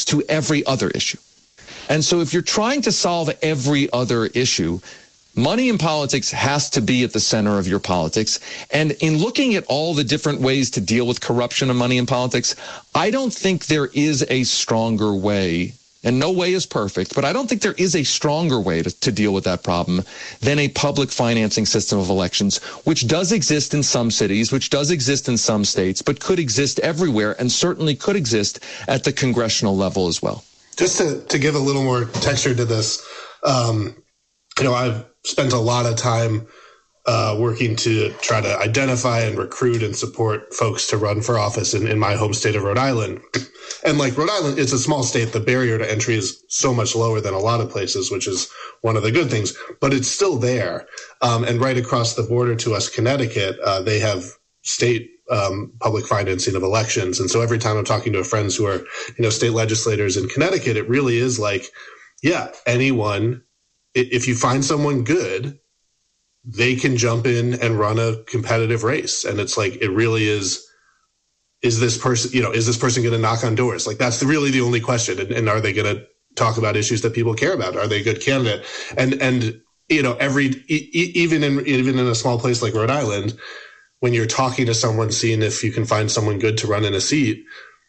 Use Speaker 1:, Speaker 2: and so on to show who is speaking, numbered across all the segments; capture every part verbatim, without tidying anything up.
Speaker 1: to every other issue. And so if you're trying to solve every other issue, money in politics has to be at the center of your politics. And in looking at all the different ways to deal with corruption and money in politics, I don't think there is a stronger way, and no way is perfect, but I don't think there is a stronger way to, to deal with that problem than a public financing system of elections, which does exist in some cities, which does exist in some states, but could exist everywhere and certainly could exist at the congressional level as well.
Speaker 2: Just to, to give a little more texture to this, um, you know, I've spent a lot of time uh, working to try to identify and recruit and support folks to run for office in, in my home state of Rhode Island. And like Rhode Island, it's a small state. The barrier to entry is so much lower than a lot of places, which is one of the good things, but it's still there. Um, and right across the border to us, Connecticut, uh, they have state um, public financing of elections. And so every time I'm talking to friends who are, you know, state legislators in Connecticut, it really is like, yeah, anyone, if you find someone good, they can jump in and run a competitive race. And it's like, it really is, is this person, you know, is this person going to knock on doors? Like, that's the, really the only question. And, and are they going to talk about issues that people care about? Are they a good candidate? And, and, you know, every, e- even in, even in a small place like Rhode Island, when you're talking to someone, seeing if you can find someone good to run in a seat,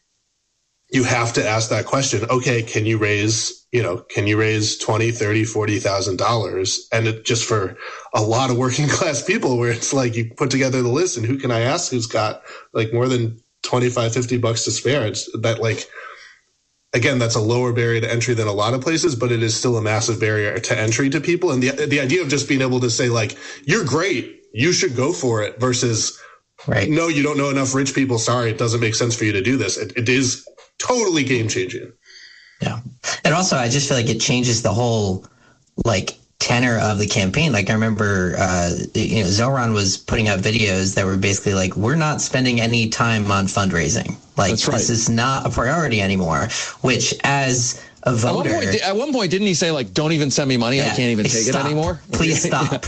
Speaker 2: you have to ask that question. Okay, can you raise, you know, can you raise twenty, thirty, forty thousand dollars? And it just for a lot of working class people where it's like you put together the list and who can I ask who's got like more than twenty-five, fifty bucks to spare? It's that, like, again, that's a lower barrier to entry than a lot of places, but it is still a massive barrier to entry to people. And the the idea of just being able to say, like, you're great, you should go for it, versus, right, no, you don't know enough rich people, sorry, it doesn't make sense for you to do this. It, it is totally game changing.
Speaker 3: Yeah. And also, I just feel like it changes the whole, like, tenor of the campaign. Like, I remember, uh, you know, Zoran was putting out videos that were basically like, we're not spending any time on fundraising. Like,
Speaker 1: That's right.
Speaker 3: This is not a priority anymore, which as a voter.
Speaker 1: At one, point, at one point, didn't he say, like, don't even send me money? Yeah, I can't even take
Speaker 3: stop.
Speaker 1: it anymore.
Speaker 3: Please stop.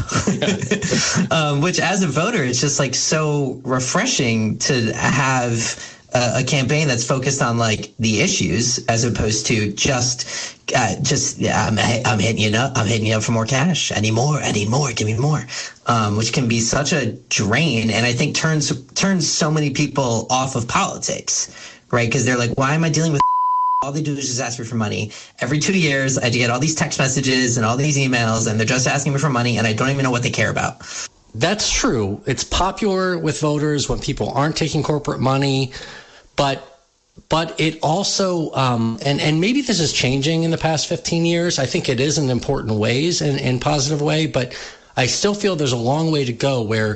Speaker 3: um, which as a voter, it's just like so refreshing to have Uh, a campaign that's focused on like the issues as opposed to just, uh, just yeah, I'm, I'm hitting you up, I'm hitting you up for more cash. I need more, I need more, give me more, um, which can be such a drain, and I think turns turns so many people off of politics, right? Because they're like, why am I dealing with? All they do is just ask me for money. Every two years, I get all these text messages and all these emails, and they're just asking me for money, and I don't even know what they care about.
Speaker 4: That's true. It's popular with voters when people aren't taking corporate money. But but it also, um, and, and maybe this is changing in the past fifteen years. I think it is in important ways, in, in positive way, but I still feel there's a long way to go where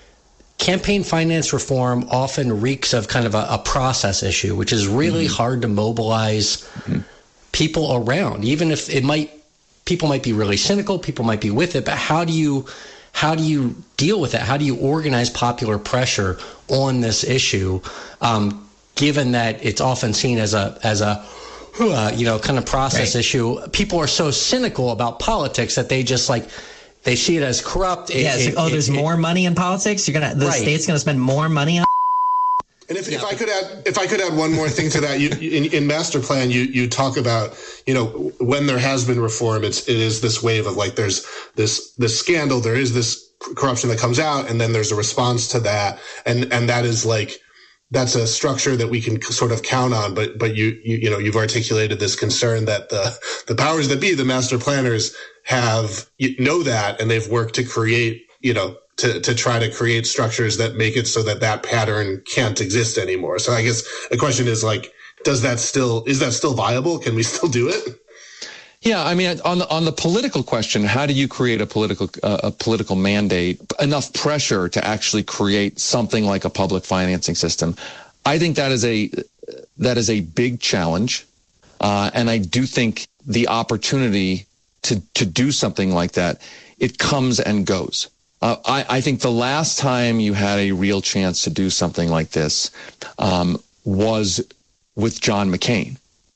Speaker 4: campaign finance reform often reeks of kind of a, a process issue, which is really mm-hmm. hard to mobilize mm-hmm. people around. Even if it might, people might be really cynical, people might be with it, but how do you, how do you deal with it? How do you organize popular pressure on this issue? Um, given that it's often seen as a as a uh, you know kind of process right. issue, people are so cynical about politics that they just like they see it as corrupt. It,
Speaker 3: yeah, it's
Speaker 4: it,
Speaker 3: like, oh,
Speaker 4: it,
Speaker 3: there's
Speaker 4: it,
Speaker 3: more money in politics. You're gonna the right. state's gonna spend more money on.
Speaker 2: And if, yeah. if I could add if I could add one more thing to that, you, in, in master plan, you you talk about, you know, when there has been reform, it's it is this wave of like there's this this scandal, there is this corruption that comes out, and then there's a response to that, and and that is like. That's a structure that we can sort of count on, but but you you you know you've articulated this concern that the the powers that be, the master planners, have you know that, and they've worked to create you know to to try to create structures that make it so that that pattern can't exist anymore. So I guess the question is like, does that still is that still viable? Can we still do it?
Speaker 1: Yeah, I mean, on the on the political question, how do you create a political uh, a political mandate, enough pressure to actually create something like a public financing system? I think that is a that is a big challenge, uh, and I do think the opportunity to to do something like that, it comes and goes. Uh, I, I think the last time you had a real chance to do something like this um, was with John McCain.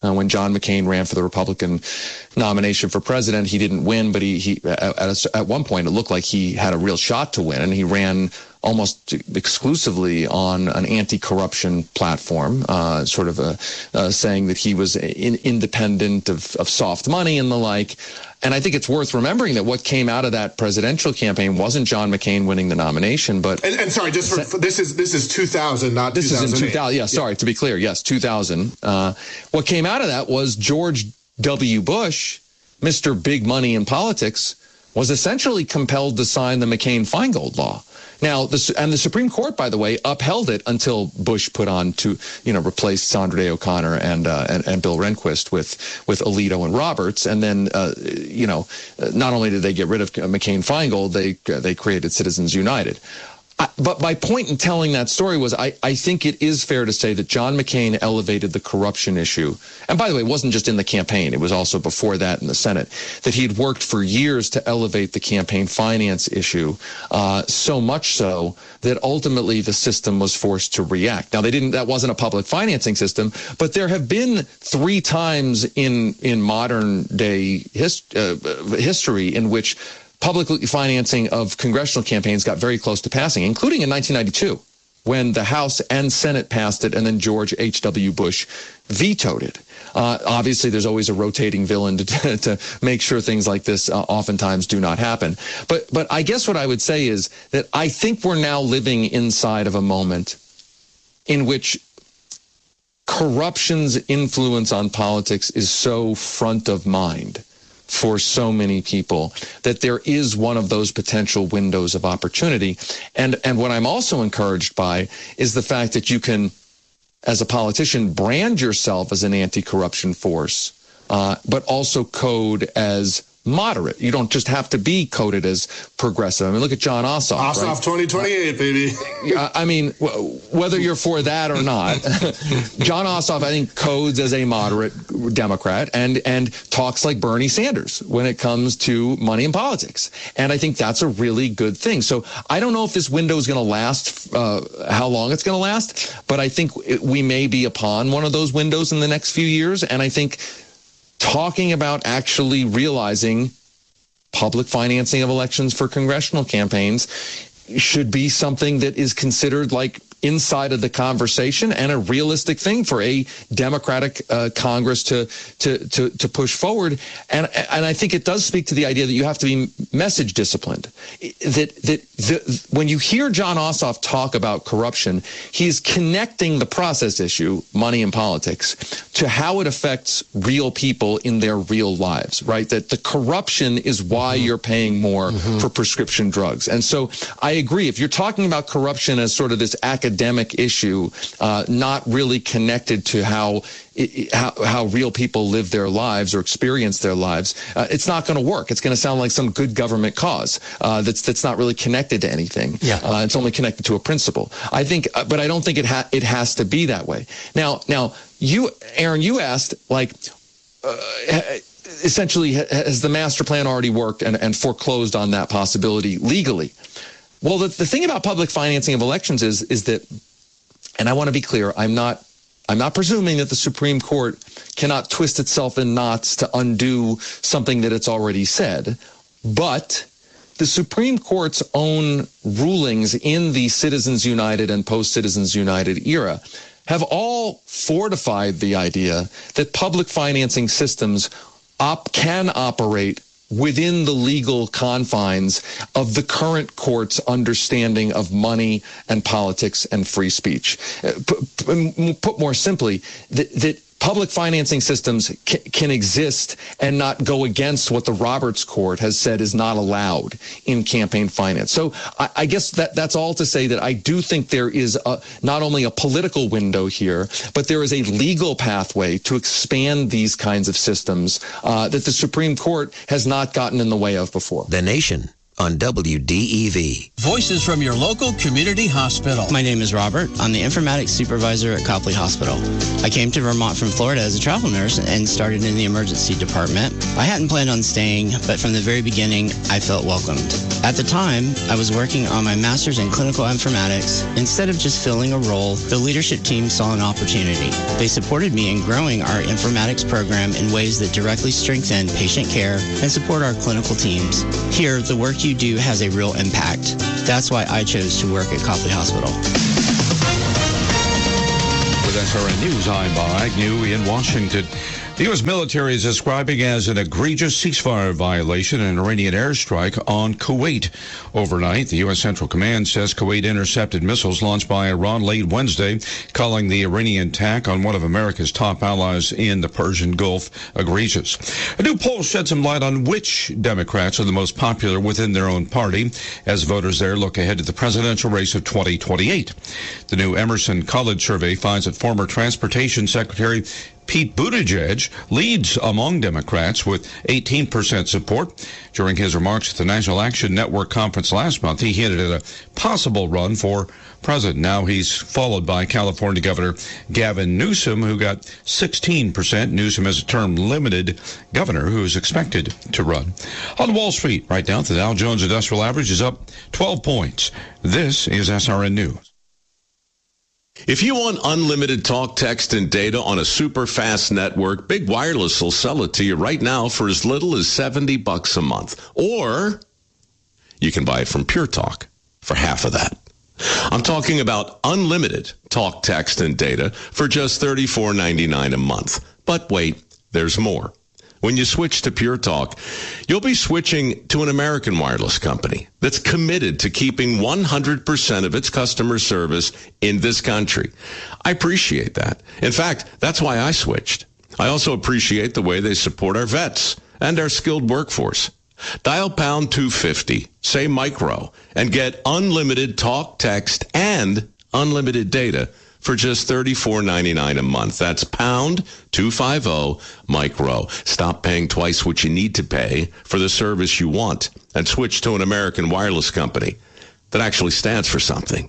Speaker 1: Uh, when John McCain ran for the Republican nomination for president, he didn't win, but he, he at, a, at one point it looked like he had a real shot to win, and he ran almost exclusively on an anti-corruption platform, uh, sort of a, uh, saying that he was in, independent of, of soft money and the like. And I think it's worth remembering that what came out of that presidential campaign wasn't John McCain winning the nomination, but
Speaker 2: and, and sorry, just for, for this is this is two thousand, not
Speaker 1: this is in two thousand. Yeah,
Speaker 2: yeah,
Speaker 1: sorry to be clear. Yes, two thousand. Uh, what came out of that was George W. Bush, Mister Big Money in politics, was essentially compelled to sign the McCain-Feingold law. Now, the, and the Supreme Court, by the way, upheld it until Bush put on to, you know, replace Sandra Day O'Connor and, uh, and and Bill Rehnquist with with Alito and Roberts, and then, uh, you know, not only did they get rid of McCain-Feingold, they uh, they created Citizens United. I, but my point in telling that story was I, I think it is fair to say that John McCain elevated the corruption issue. And by the way, it wasn't just in the campaign. It was also before that in the Senate, that he had worked for years to elevate the campaign finance issue, uh, so much so that ultimately the system was forced to react. Now, they didn't, that wasn't a public financing system, but there have been three times in, in modern day his, uh, history in which public financing of congressional campaigns got very close to passing, including in nineteen ninety-two, when the House and Senate passed it, and then George H W. Bush vetoed it. Uh, obviously, there's always a rotating villain to, to make sure things like this uh, oftentimes do not happen. But, but I guess what I would say is that I think we're now living inside of a moment in which corruption's influence on politics is so front of mind for so many people that there is one of those potential windows of opportunity. And and what I'm also encouraged by is the fact that you can, as a politician, brand yourself as an anti-corruption force, uh, but also code as moderate. You don't just have to be coded as progressive. I mean, look at Jon Ossoff.
Speaker 2: Ossoff right? twenty twenty-eight, baby.
Speaker 1: I mean, whether you're for that or not, Jon Ossoff, I think, codes as a moderate Democrat and and talks like Bernie Sanders when it comes to money and politics. And I think that's a really good thing. So I don't know if this window is going to last, uh, how long it's going to last, but I think it, we may be upon one of those windows in the next few years. And I think talking about actually realizing public financing of elections for congressional campaigns should be something that is considered like inside of the conversation and a realistic thing for a Democratic uh, Congress to, to to to push forward. And and I think it does speak to the idea that you have to be message disciplined. That that the, when you hear Jon Ossoff talk about corruption, he's connecting the process issue, money and politics, to how it affects real people in their real lives, right? That the corruption is why mm-hmm. you're paying more mm-hmm. for prescription drugs. And so I agree. If you're talking about corruption as sort of this academic issue, uh, not really connected to how, it, how how real people live their lives or experience their lives, uh, it's not going to work. It's going to sound like some good government cause uh, that's that's not really connected to anything. Yeah. Uh, it's only connected to a principle. I think, uh, but I don't think it ha- it has to be that way. Now, now you, Aaron, you asked like. Uh, essentially, has the master plan already worked and, and foreclosed on that possibility legally? Well, the, the thing about public financing of elections is is that, and I want to be clear, I'm not I'm not presuming that the Supreme Court cannot twist itself in knots to undo something that it's already said, but the Supreme Court's own rulings in the Citizens United and post-Citizens United era have all fortified the idea that public financing systems op- can operate within the legal confines of the current court's understanding of money and politics and free speech. Put, put more simply, that, that public financing systems can, can exist and not go against what the Roberts Court has said is not allowed in campaign finance. So I, I guess that that's all to say that I do think there is a, not only a political window here, but there is a legal pathway to expand these kinds of systems uh, that the Supreme Court has not gotten in the way of before.
Speaker 5: The Nation on W D E V.
Speaker 6: Voices from your local community hospital.
Speaker 7: My name is Robert. I'm the informatics supervisor at Copley Hospital. I came to Vermont from Florida as a travel nurse and started in the emergency department. I hadn't planned on staying, but from the very beginning, I felt welcomed. At the time, I was working on my master's in clinical informatics. Instead of just filling a role, the leadership team saw an opportunity. They supported me in growing our informatics program in ways that directly strengthen patient care and support our clinical teams. Here, the work you do has a real impact. That's why I chose to work at Copley Hospital.
Speaker 8: With S R N News, I'm Bob Agnew in Washington. The U S military is describing as an egregious ceasefire violation an Iranian airstrike on Kuwait. Overnight, the U S Central Command says Kuwait intercepted missiles launched by Iran late Wednesday, calling the Iranian attack on one of America's top allies in the Persian Gulf egregious. A new poll shed some light on which Democrats are the most popular within their own party as voters there look ahead to the presidential race of twenty twenty-eight. The new Emerson College survey finds that former Transportation Secretary Pete Buttigieg leads among Democrats with eighteen percent support. During his remarks at the National Action Network conference last month, he hinted at a possible run for president. Now he's followed by California Governor Gavin Newsom, who got sixteen percent. Newsom is a term-limited governor who is expected to run. On Wall Street, right now, the Dow Jones Industrial Average is up twelve points. This is S R N News.
Speaker 9: If you want unlimited talk, text, and data on a super fast network, Big Wireless will sell it to you right now for as little as seventy bucks a month. Or you can buy it from Pure Talk for half of that. I'm talking about unlimited talk, text, and data for just thirty-four ninety-nine a month. But wait, there's more. When you switch to Pure Talk, you'll be switching to an American wireless company that's committed to keeping one hundred percent of its customer service in this country. I appreciate that. In fact, that's why I switched. I also appreciate the way they support our vets and our skilled workforce. Dial pound two fifty, say micro, and get unlimited talk, text, and unlimited data for just thirty-four ninety-nine a month. That's pound two fifty micro. Stop paying twice what you need to pay for the service you want and switch to an American wireless company that actually stands for something.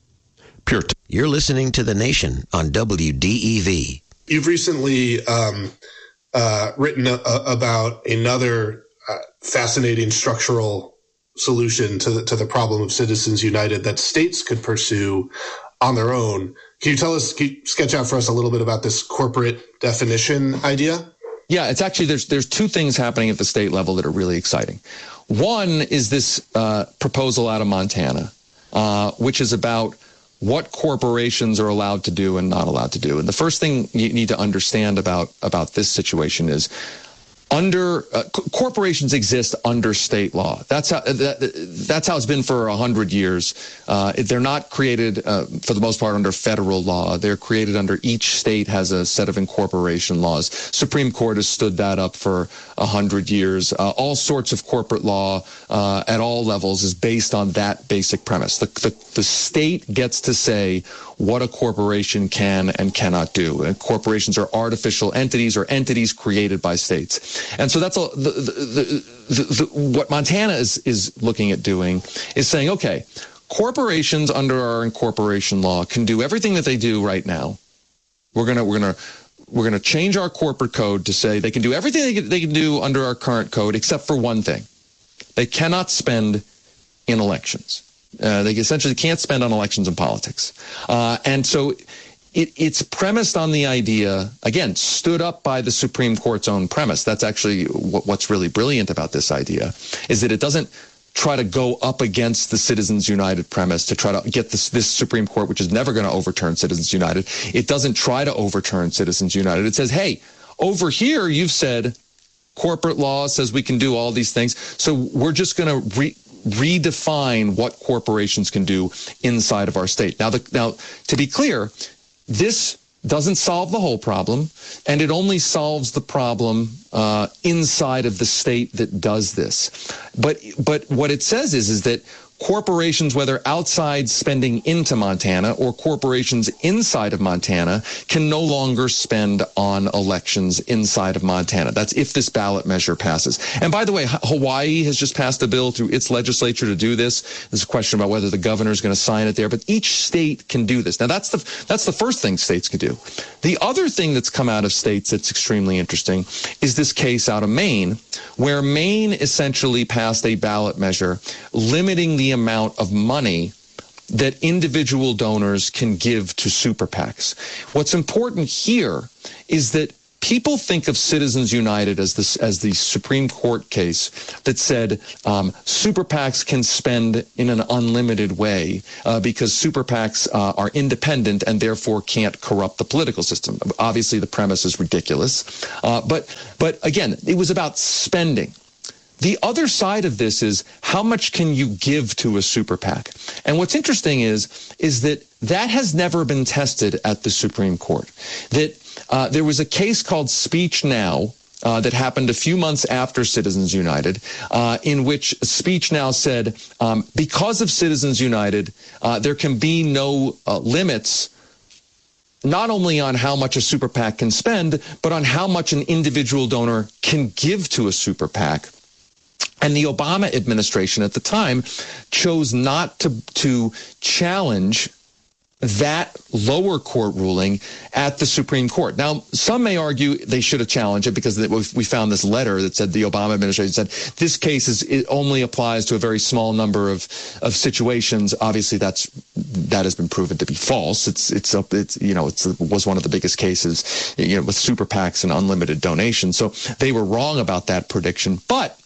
Speaker 9: Pure. T-
Speaker 5: You're listening to The Nation on W D E V.
Speaker 2: You've recently um, uh, written a, a, about another uh, fascinating structural solution to the, to the problem of Citizens United that states could pursue on their own. Can you tell us, can you sketch out for us a little bit about this corporate definition idea?
Speaker 1: Yeah, it's actually, there's there's two things happening at the state level that are really exciting. One is this uh, proposal out of Montana, uh, which is about what corporations are allowed to do and not allowed to do. And the first thing you need to understand about, about this situation is under uh, c- corporations exist under state law. That's how that, that's how it's been for a hundred years. Uh, they're not created uh, for the most part under federal law. They're created under each state has a set of incorporation laws. Supreme Court has stood that up for a hundred years. Uh, all sorts of corporate law uh, at all levels is based on that basic premise. The, the the state gets to say what a corporation can and cannot do. And corporations are artificial entities or entities created by states. And so that's all, the, the, the, the, what Montana is, is looking at doing is saying, okay, corporations under our incorporation law can do everything that they do right now. We're going to, we're going to, we're going to change our corporate code to say they can do everything they can, they can do under our current code, except for one thing. They cannot spend in elections. Uh, they essentially can't spend on elections and politics. Uh, and so it, it's premised on the idea, again, stood up by the Supreme Court's own premise. That's actually what, what's really brilliant about this idea, is that it doesn't try to go up against the Citizens United premise to try to get this, this Supreme Court, which is never going to overturn Citizens United. It doesn't try to overturn Citizens United. It says, hey, over here, you've said corporate law says we can do all these things. So we're just going to re- redefine what corporations can do inside of our state. Now, the, now, to be clear, this doesn't solve the whole problem, and it only solves the problem uh, inside of the state that does this. But but what it says is is that corporations, whether outside spending into Montana or corporations inside of Montana, can no longer spend on elections inside of Montana. That's if this ballot measure passes. And by the way, Hawaii has just passed a bill through its legislature to do this. There's a question about whether the governor is going to sign it there, but each state can do this. Now, that's the that's the first thing states can do. The other thing that's come out of states that's extremely interesting is this case out of Maine, where Maine essentially passed a ballot measure limiting the amount of money that individual donors can give to super PACs. What's important here is that people think of Citizens United as this as the Supreme Court case that said um, super PACs can spend in an unlimited way uh, because super PACs uh, are independent and therefore can't corrupt the political system. Obviously, the premise is ridiculous, uh, but but again, it was about spending. The other side of this is how much can you give to a super PAC? And what's interesting is, is that that has never been tested at the Supreme Court. That uh, there was a case called Speech Now uh, that happened a few months after Citizens United, uh, in which Speech Now said, um, because of Citizens United, uh, there can be no uh, limits not only on how much a super PAC can spend, but on how much an individual donor can give to a super PAC. And the Obama administration at the time chose not to, to challenge that lower court ruling at the Supreme Court. Now, some may argue they should have challenged it because we found this letter that said the Obama administration said this case is it only applies to a very small number of, of situations. Obviously, that's that has been proven to be false. It's it's up it's you know it's, it was one of the biggest cases, you know, with super PACs and unlimited donations. So they were wrong about that prediction, but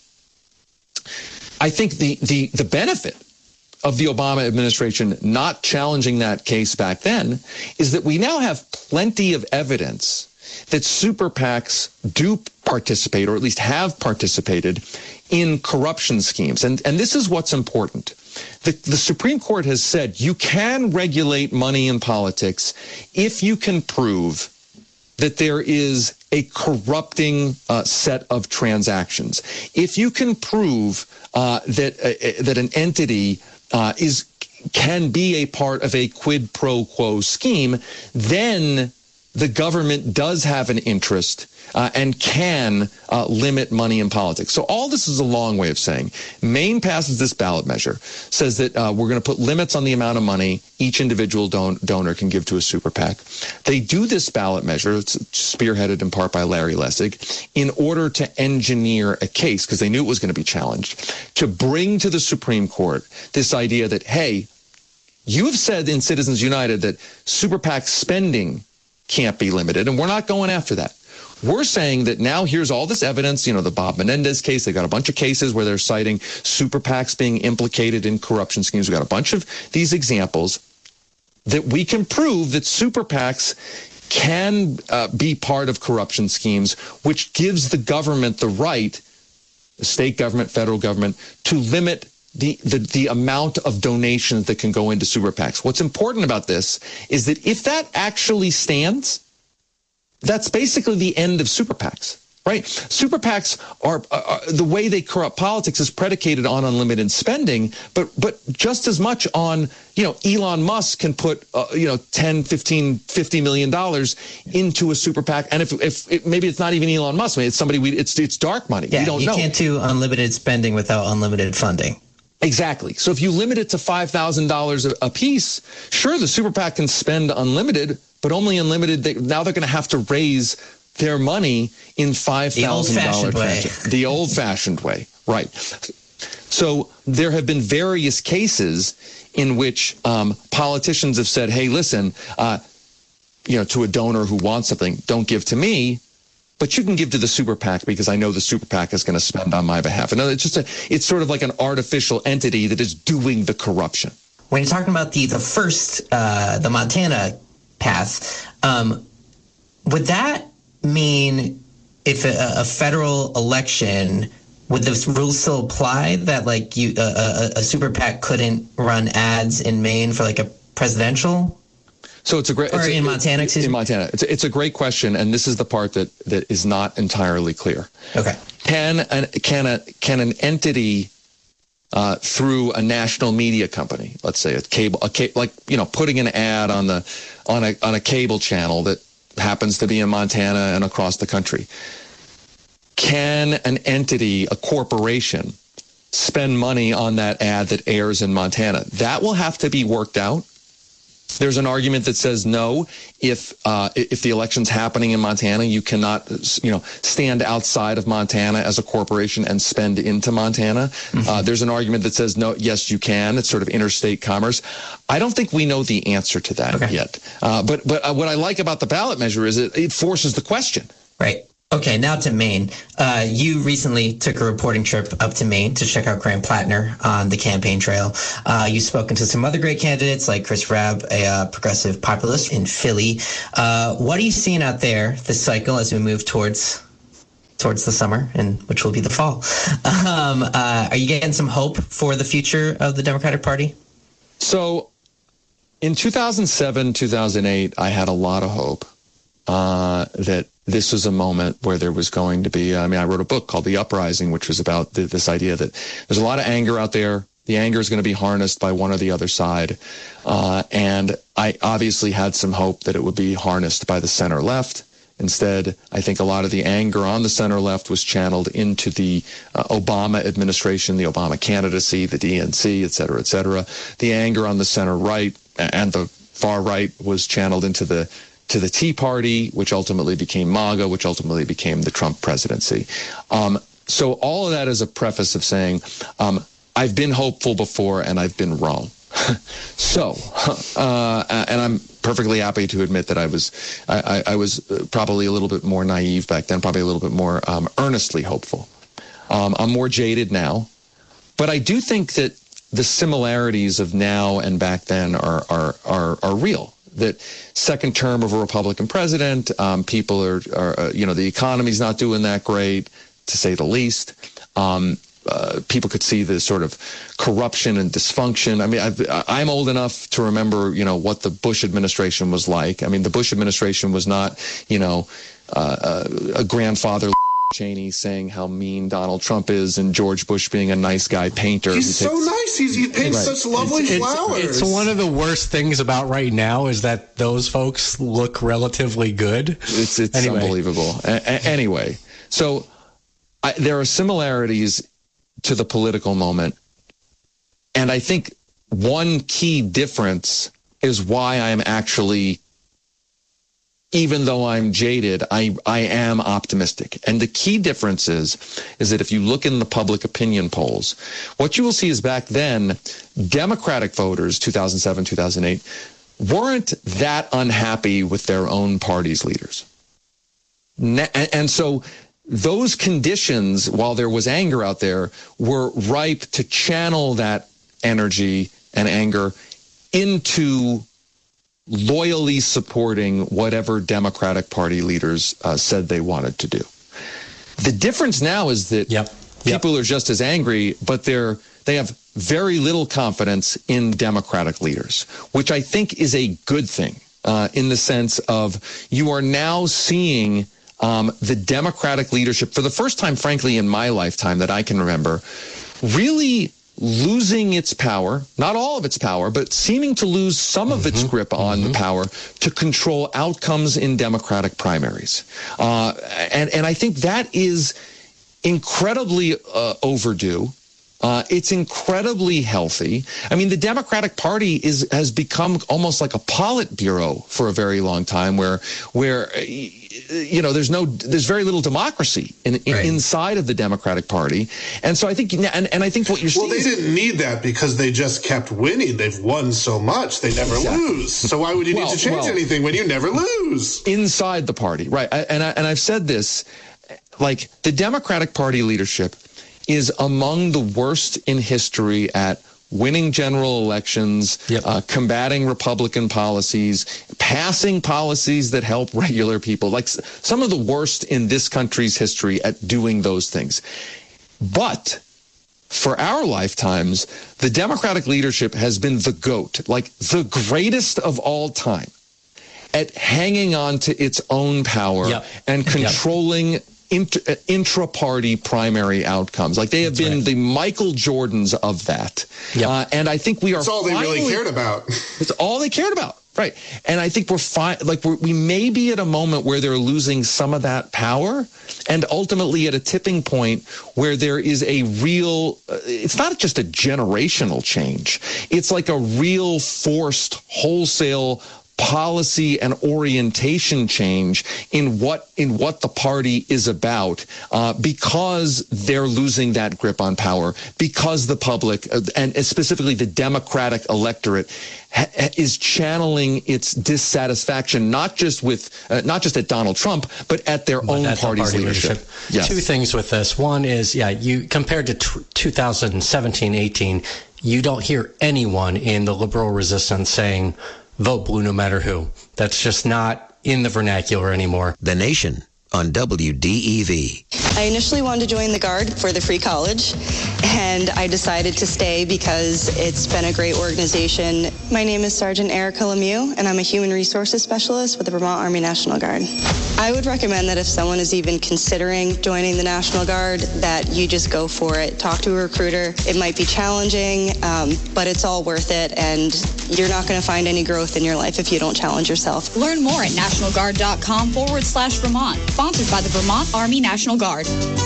Speaker 1: I think the, the, the benefit of the Obama administration not challenging that case back then is that we now have plenty of evidence that super PACs do participate, or at least have participated, in corruption schemes. And, and this is what's important. The, the Supreme Court has said you can regulate money in politics if you can prove that there is a corrupting uh, set of transactions. If you can prove uh, that uh, that an entity uh, is can be a part of a quid pro quo scheme, then the government does have an interest uh, and can uh, limit money in politics. So all this is a long way of saying Maine passes this ballot measure, says that uh, we're going to put limits on the amount of money each individual don- donor can give to a super PAC. They do this ballot measure, it's spearheaded in part by Larry Lessig, in order to engineer a case, because they knew it was going to be challenged, to bring to the Supreme Court this idea that, hey, you've said in Citizens United that super PAC spending can't be limited, and we're not going after that. We're saying that now here's all this evidence, you know, the Bob Menendez case, they got a bunch of cases where they're citing super PACs being implicated in corruption schemes. We got a bunch of these examples that we can prove that super PACs can uh, be part of corruption schemes, which gives the government the right, the state government, federal government, to limit The, the the amount of donations that can go into super PACs. What's important about this is that if that actually stands, that's basically the end of super PACs, right? Super PACs are, are the way they corrupt politics is predicated on unlimited spending, but but just as much on, you know, Elon Musk can put, uh, you know, ten, fifteen, fifty million dollars into a super PAC. And if, if it, maybe it's not even Elon Musk, maybe it's somebody, we, it's, it's dark money.
Speaker 3: Yeah,
Speaker 1: we don't
Speaker 3: you
Speaker 1: know.
Speaker 3: can't do unlimited spending without unlimited funding.
Speaker 1: Exactly. So if you limit it to five thousand dollars a piece, sure, the super PAC can spend unlimited, but only unlimited. They, now they're going to have to raise their money in five thousand dollars.
Speaker 3: The old-fashioned way.
Speaker 1: The old-fashioned way, right. So there have been various cases in which um, politicians have said, hey, listen, uh, you know, to a donor who wants something, don't give to me, but you can give to the super PAC because I know the super PAC is going to spend on my behalf. And it's just a, it's sort of like an artificial entity that is doing the corruption.
Speaker 3: When you're talking about the, the first, uh, the Montana path, um, would that mean if a, a federal election, would those rules still apply that like you, uh, a, a super PAC couldn't run ads in Maine for like a presidential?
Speaker 1: So it's a great,
Speaker 3: or
Speaker 1: it's
Speaker 3: in
Speaker 1: a,
Speaker 3: Montana, excuse
Speaker 1: in
Speaker 3: me?
Speaker 1: Montana. It's a, it's a great question, and this is the part that, that is not entirely clear.
Speaker 3: Okay.
Speaker 1: Can an can a can an entity uh, through a national media company, let's say a cable, a ca- like, you know, putting an ad on the on a on a cable channel that happens to be in Montana and across the country. Can an entity, a corporation, spend money on that ad that airs in Montana? That will have to be worked out. There's an argument that says no. If uh, if the election's happening in Montana, you cannot, you know, stand outside of Montana as a corporation and spend into Montana. Mm-hmm. Uh, there's an argument that says no. Yes, you can. It's sort of interstate commerce. I don't think we know the answer to that okay. yet. Uh, but but uh, what I like about the ballot measure is it, it forces the question.
Speaker 3: Right. Okay, now to Maine. Uh, you recently took a reporting trip up to Maine to check out Graham Plattner on the campaign trail. Uh, you've spoken to some other great candidates like Chris Rabb, a uh, progressive populist in Philly. Uh, what are you seeing out there this cycle as we move towards towards the summer, and which will be the fall? Um, uh, are you getting some hope for the future of the Democratic Party?
Speaker 1: So in two thousand seven, two thousand eight, I had a lot of hope uh, that this was a moment where there was going to be, I mean, I wrote a book called The Uprising, which was about the, this idea that there's a lot of anger out there. The anger is going to be harnessed by one or the other side. Uh, and I obviously had some hope that it would be harnessed by the center left. Instead, I think a lot of the anger on the center left was channeled into the uh, Obama administration, the Obama candidacy, the D N C, et cetera, et cetera. The anger on the center right and the far right was channeled into the to the Tea Party, which ultimately became MAGA, which ultimately became the Trump presidency. Um, so all of that is a preface of saying, um, I've been hopeful before and I've been wrong. so, uh, and I'm perfectly happy to admit that I was, I, I was probably a little bit more naive back then, probably a little bit more um, earnestly hopeful. Um, I'm more jaded now, but I do think that the similarities of now and back then are are are, are real. That second term of a Republican president, um, people are, are uh, you know, the economy's not doing that great, to say the least. Um, uh, people could see the sort of corruption and dysfunction. I mean, I've, I'm old enough to remember, you know, what the Bush administration was like. I mean, the Bush administration was not, you know, uh, a grandfather Cheney saying how mean Donald Trump is and George Bush being a nice guy painter.
Speaker 2: He's
Speaker 1: he
Speaker 2: so
Speaker 1: takes,
Speaker 2: nice. He's, he paints right. such lovely
Speaker 4: it's,
Speaker 2: flowers.
Speaker 4: It's, it's one of the worst things about right now is that those folks look relatively good.
Speaker 1: It's, it's
Speaker 4: anyway.
Speaker 1: unbelievable. A- a- anyway, so I, there are similarities to the political moment. And I think one key difference is why I'm actually, even though I'm jaded, I, I am optimistic. And the key difference is, is that if you look in the public opinion polls, what you will see is back then, Democratic voters, two thousand seven, two thousand eight, weren't that unhappy with their own party's leaders. And so those conditions, while there was anger out there, were ripe to channel that energy and anger into loyally supporting whatever Democratic Party leaders uh, said they wanted to do. The difference now is that
Speaker 4: yep.
Speaker 1: people
Speaker 4: yep.
Speaker 1: are just as angry, but they're they have very little confidence in Democratic leaders, which I think is a good thing uh, in the sense of you are now seeing um, the Democratic leadership for the first time, frankly, in my lifetime that I can remember, really losing its power, not all of its power, but seeming to lose some of its grip on mm-hmm. the power to control outcomes in Democratic primaries. Uh, and, and I think that is incredibly uh, overdue. Uh, it's incredibly healthy. I mean, the Democratic Party is has become almost like a Politburo for a very long time, where where you know there's no there's very little democracy in, in right. inside of the Democratic Party, and so I think and and I think what you're seeing.
Speaker 2: Well, they didn't need that because they just kept winning. They've won so much, they never exactly. lose. So why would you well, need to change well, anything when you never lose?
Speaker 1: Inside the party, right? I, and I, and I've said this, like the Democratic Party leadership is among the worst in history at winning general elections, yep. uh, combating Republican policies, passing policies that help regular people, like some of the worst in this country's history at doing those things. But for our lifetimes, the Democratic leadership has been the GOAT, like the greatest of all time at hanging on to its own power yep. and controlling yep. inter, uh, intra-party primary outcomes. Like they have That's been right. the Michael Jordans of that. Yep. Uh, and I think we are.
Speaker 2: That's all they finally, really cared about.
Speaker 1: It's all they cared about. Right. And I think we're fine. Like we're, we may be at a moment where they're losing some of that power, and ultimately at a tipping point where there is a real, uh, it's not just a generational change. It's like a real forced wholesale policy and orientation change in what in what the party is about, uh, because they're losing that grip on power, because the public uh, and specifically the Democratic electorate ha- is channeling its dissatisfaction not just with uh, not just at Donald Trump, but at their but own at party's party leadership. leadership. Yes.
Speaker 4: Two things with this. One is, yeah, you compared to t- two thousand seventeen eighteen, you don't hear anyone in the liberal resistance saying, vote blue no matter who. That's just not in the vernacular anymore.
Speaker 5: The Nation on W D E V.
Speaker 10: I initially wanted to join the Guard for the free college, and I decided to stay because it's been a great organization. My name is Sergeant Erica Lemieux, and I'm a human resources specialist with the Vermont Army National Guard. I would recommend that if someone is even considering joining the National Guard, that you just go for it. Talk to a recruiter. It might be challenging, um, but it's all worth it, and you're not going to find any growth in your life if you don't challenge yourself.
Speaker 11: Learn more at nationalguard.com forward slash Vermont. Sponsored by the Vermont Army National Guard.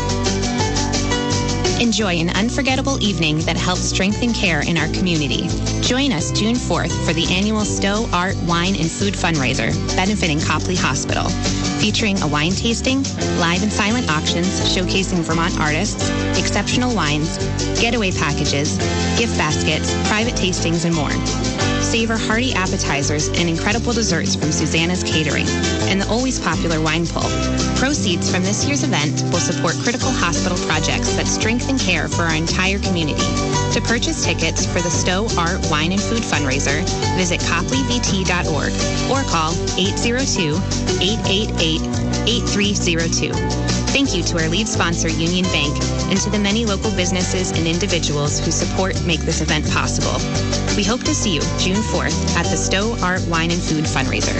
Speaker 12: Enjoy an unforgettable evening that helps strengthen care in our community. Join us June fourth for the annual Stowe Art, Wine, and Food fundraiser benefiting Copley Hospital, featuring a wine tasting, live and silent auctions showcasing Vermont artists, exceptional wines, getaway packages, gift baskets, private tastings, and more. Savor hearty appetizers and incredible desserts from Susanna's Catering and the always popular wine pull. Proceeds from this year's event will support critical hospital projects that strengthen care for our entire community. To purchase tickets for the Stowe Art, Wine, and Food fundraiser, visit copley v t dot org or call eight zero two, eight eight eight, eight three zero two. Thank you to our lead sponsor, Union Bank, and to the many local businesses and individuals who support and make this event possible. We hope to see you June fourth at the Stowe Art, Wine, and Food fundraiser.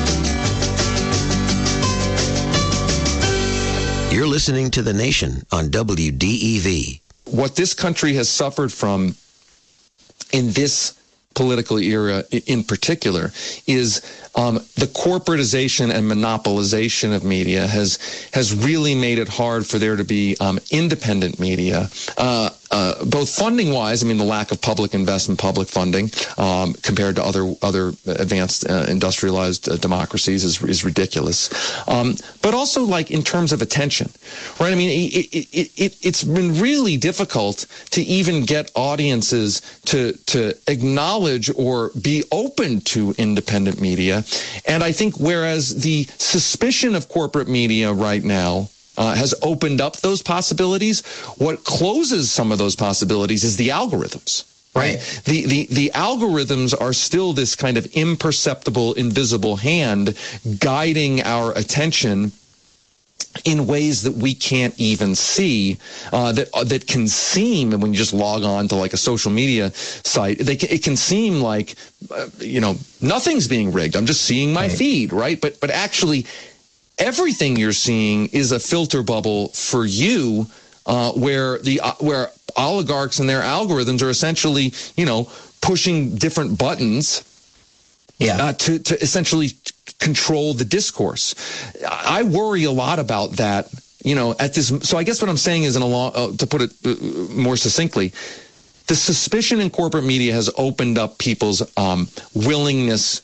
Speaker 5: You're listening to The Nation on W D E V.
Speaker 1: What this country has suffered from in this political era in particular is um, the corporatization and monopolization of media has has really made it hard for there to be um, independent media, uh, uh, both funding wise. I mean, the lack of public investment, public funding um, compared to other other advanced uh, industrialized uh, democracies is is ridiculous. Um, but also, like in terms of attention, right? I mean, it, it, it, it's been really difficult to even get audiences to to acknowledge or be open to independent media. And I think whereas the suspicion of corporate media right now uh, has opened up those possibilities, what closes some of those possibilities is the algorithms. Right. The, the, the algorithms are still this kind of imperceptible, invisible hand guiding our attention in ways that we can't even see, uh, that uh, that can seem, and when you just log on to like a social media site, they can, it can seem like, uh, you know, nothing's being rigged. I'm just seeing my right. feed, right? But but actually, everything you're seeing is a filter bubble for you, uh, where the uh, where oligarchs and their algorithms are essentially, you know, pushing different buttons. Yeah. Uh, to, to essentially control the discourse. I worry a lot about that, you know, at this. So I guess what I'm saying is, in a long, uh, to put it uh, more succinctly, the suspicion in corporate media has opened up people's um, willingness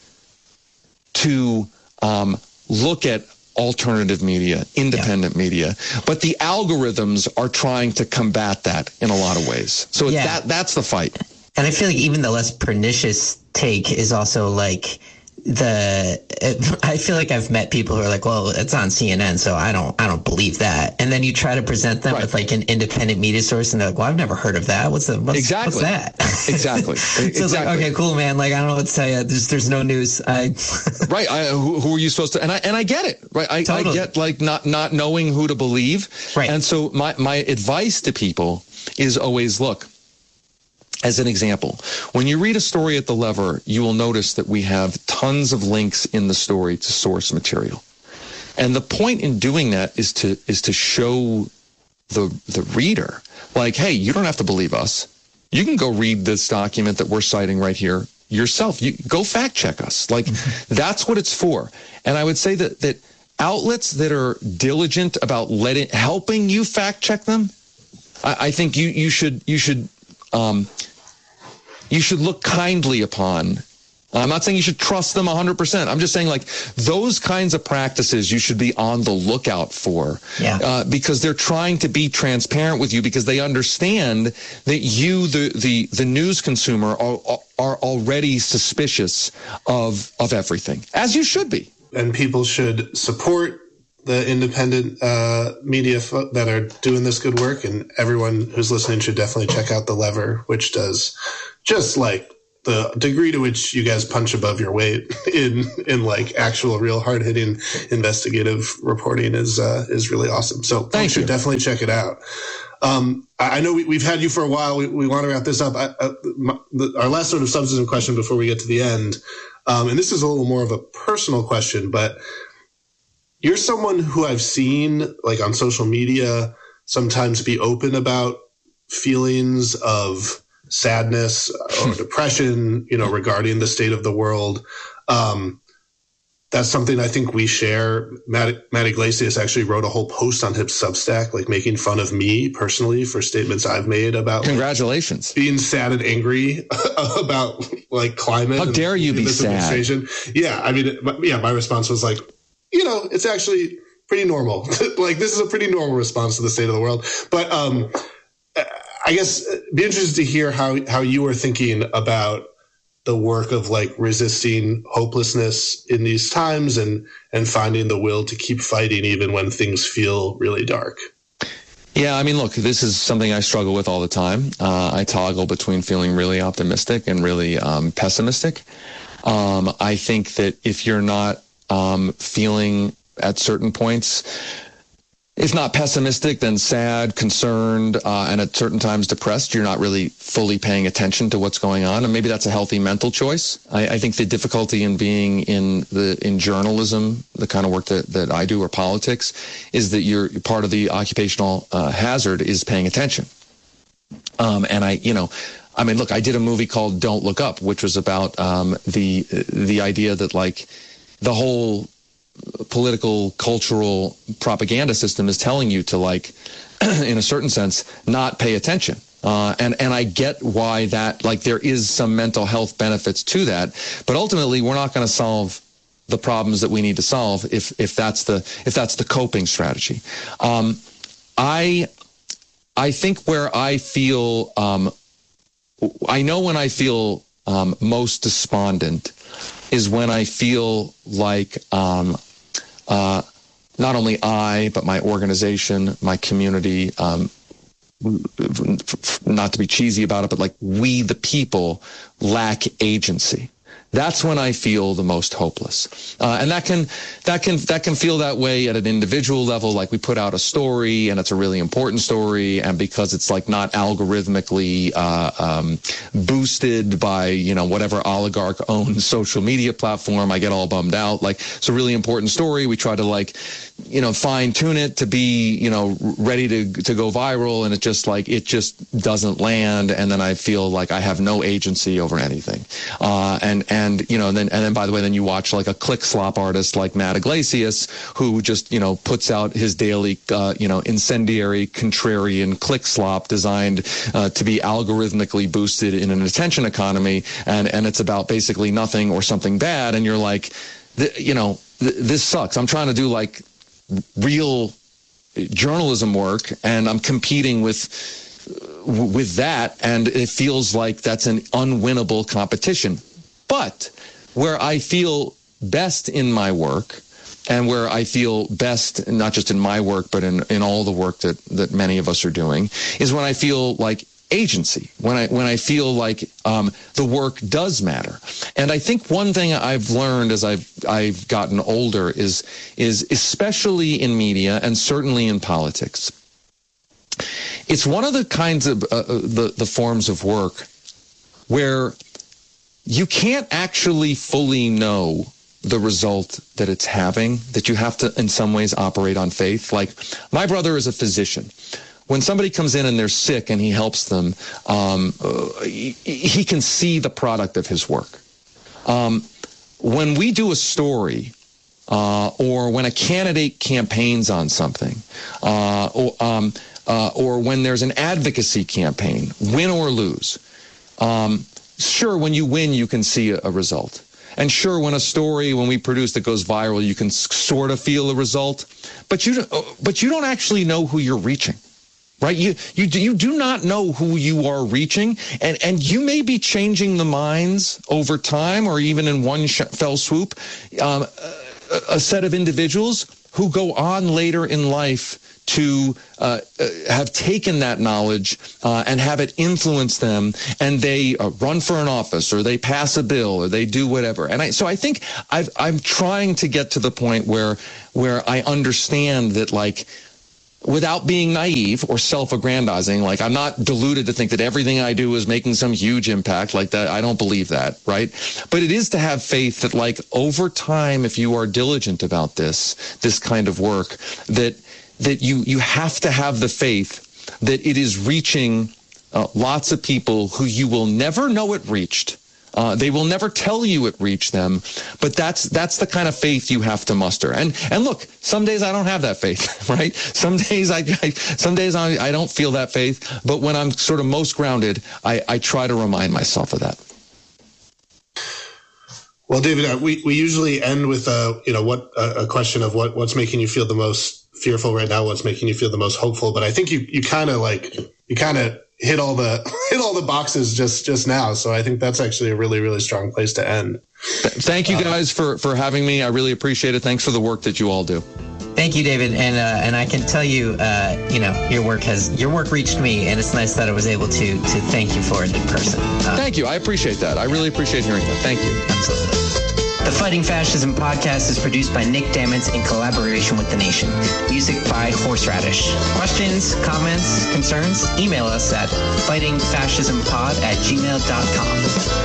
Speaker 1: to um, look at alternative media, independent yeah. media, but the algorithms are trying to combat that in a lot of ways. So yeah. that that's the fight.
Speaker 3: And I feel like even the less pernicious take is also like the, I feel like I've met people who are like, well, it's on C N N, so I don't, I don't believe that. And then you try to present them right. with like an independent media source, and they're like, well, I've never heard of that. What's the, what's,
Speaker 1: exactly.
Speaker 3: what's that?
Speaker 1: Exactly.
Speaker 3: so
Speaker 1: exactly.
Speaker 3: it's like, okay, cool, man. Like, I don't know what to tell you. There's, there's no news. I
Speaker 1: right. I, who, who are you supposed to, and I, and I get it, right? I, totally. I get like not, not knowing who to believe. Right. And so my, my advice to people is always, look, as an example, when you read a story at The Lever, you will notice that we have tons of links in the story to source material. And the point in doing that is to is to show the the reader, like, hey, you don't have to believe us. You can go read this document that we're citing right here yourself. You go fact check us. Like, that's what it's for. And I would say that that outlets that are diligent about letting helping you fact check them, I, I think you you should you should um, you should look kindly upon. I'm not saying you should trust them one hundred percent. I'm just saying, like, those kinds of practices you should be on the lookout for,
Speaker 3: yeah.
Speaker 1: uh, because they're trying to be transparent with you, because they understand that you, the the, the news consumer, are, are already suspicious of of everything, as you should be.
Speaker 2: And people should support the independent uh, media fo- that are doing this good work. And everyone who's listening should definitely check out The Lever, which does just like the degree to which you guys punch above your weight in in like actual, real, hard hitting investigative reporting is uh, is really awesome. So
Speaker 1: thank
Speaker 2: you
Speaker 1: should
Speaker 2: definitely check it out. Um, I, I know we, we've had you for a while. We, we want to wrap this up. I, I, my, the, our last sort of substantive question before we get to the end, um, and this is a little more of a personal question, but you're someone who I've seen, like, on social media, sometimes be open about feelings of sadness or depression, you know, regarding the state of the world. Um, that's something I think we share. Matt, Matt Iglesias actually wrote a whole post on his Substack, like, making fun of me personally for statements I've made about,
Speaker 1: congratulations,
Speaker 2: like, being sad and angry about, like, climate.
Speaker 1: How dare
Speaker 2: and,
Speaker 1: you
Speaker 2: and
Speaker 1: be
Speaker 2: this
Speaker 1: sad?
Speaker 2: Administration. Yeah, I mean, yeah, my response was like, you know, it's actually pretty normal. Like, this is a pretty normal response to the state of the world. But um, I guess it'd be interested to hear how, how you were thinking about the work of, like, resisting hopelessness in these times and, and finding the will to keep fighting even when things feel really dark.
Speaker 1: Yeah, I mean, look, this is something I struggle with all the time. Uh, I toggle between feeling really optimistic and really um, pessimistic. Um, I think that if you're not um, feeling at certain points, if not pessimistic, then sad, concerned, uh, and at certain times depressed, you're not really fully paying attention to what's going on. And maybe that's a healthy mental choice. I, I think the difficulty in being in the in journalism, the kind of work that, that I do, or politics, is that you're part of the occupational uh, hazard is paying attention. Um, and I, you know, I mean, look, I did a movie called Don't Look Up, which was about um, the the idea that, like, the whole political, cultural propaganda system is telling you to, like, in a certain sense, not pay attention. Uh, and, and I get why that, like, there is some mental health benefits to that, but ultimately we're not going to solve the problems that we need to solve if, if that's the, if that's the coping strategy. Um, I, I think where I feel, um, I know when I feel um, most despondent is when I feel like um, uh, not only I, but my organization, my community, um, not to be cheesy about it, but, like, we, the people, lack agency. That's when I feel the most hopeless, uh, and that can that can that can feel that way at an individual level. Like, we put out a story, and it's a really important story, and because it's, like, not algorithmically uh, um, boosted by, you know, whatever oligarch-owned social media platform, I get all bummed out. Like, it's a really important story. We try to, like, you know, fine tune it to be, you know, ready to to go viral, and it just like it just doesn't land, and then I feel like I have no agency over anything, uh, and and. And, you know, and then, and then, by the way, then you watch, like, a click slop artist like Matt Iglesias, who just, you know, puts out his daily, uh, you know, incendiary, contrarian click slop designed uh, to be algorithmically boosted in an attention economy. And, and it's about basically nothing or something bad. And you're like, th- you know, th- this sucks. I'm trying to do, like, real journalism work, and I'm competing with, with that. And it feels like that's an unwinnable competition. But where I feel best in my work, and where I feel best, not just in my work, but in, in all the work that, that many of us are doing, is when I feel like agency, when I when I feel like um, the work does matter. And I think one thing I've learned as I've I've gotten older is is especially in media and certainly in politics, it's one of the kinds of uh, the the forms of work where you can't actually fully know the result that it's having, that you have to, in some ways, operate on faith. Like, my brother is a physician. When somebody comes in and they're sick and he helps them, um, uh, he, he can see the product of his work. Um, when we do a story, uh, or when a candidate campaigns on something, uh, or, um, uh, or when there's an advocacy campaign, win or lose, um, sure, when you win, you can see a, a result. And sure, when a story, when we produce that goes viral, you can s- sort of feel a result, but you, but you don't actually know who you're reaching. Right? You, you, you do not know who you are reaching, and, and you may be changing the minds over time or even in one sh- fell swoop, um, a, a set of individuals who go on later in life to uh, uh, have taken that knowledge uh, and have it influence them, and they uh, run for an office or they pass a bill or they do whatever. And I, so I think I've, I'm trying to get to the point where where I understand that, like, without being naive or self-aggrandizing, like, I'm not deluded to think that everything I do is making some huge impact like that. I don't believe that, right? But it is to have faith that, like, over time, if you are diligent about this, this kind of work, that that you, you have to have the faith that it is reaching uh, lots of people who you will never know it reached. Uh, they will never tell you it reached them, but that's that's the kind of faith you have to muster. And and look, some days I don't have that faith, right? Some days I, I some days I, I don't feel that faith. But when I'm sort of most grounded, I, I try to remind myself of that.
Speaker 2: Well, David, we, we usually end with a you know what a, a question of what what's making you feel the most fearful right now, what's making you feel the most hopeful. But I think you you kind of like you kind of hit all the hit all the boxes just just now. So I think that's actually a really, really strong place to end.
Speaker 1: Thank you guys for, for having me. I really appreciate it. Thanks for the work that you all do.
Speaker 3: Thank you, David. And uh, and I can tell you, uh, you know, your work has your work reached me, and it's nice that I was able to to thank you for it in person. Uh,
Speaker 1: Thank you. I appreciate that. I really appreciate hearing that. Thank you.
Speaker 3: Absolutely. The Fighting Fascism podcast is produced by Nick Damons in collaboration with The Nation. Music by Horseradish. Questions, comments, concerns? Email us at fighting fascism pod at gmail dot com.